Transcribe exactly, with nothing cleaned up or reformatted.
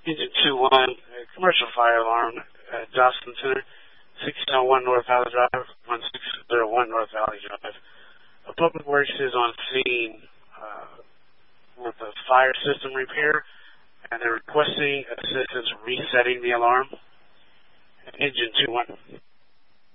Engine two one, commercial fire alarm at Jocelyn Center, sixteen oh one North Valley Drive, one six zero one North Valley Drive. A Public Works is on scene uh, with a fire system repair, and they're requesting assistance resetting the alarm. Engine two one.